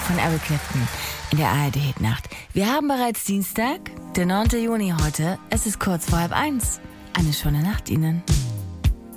von Eric Clapton in der ARD-Hitnacht. Wir haben bereits Dienstag, der 9. Juni heute. Es ist kurz vor 12:30. Eine schöne Nacht Ihnen.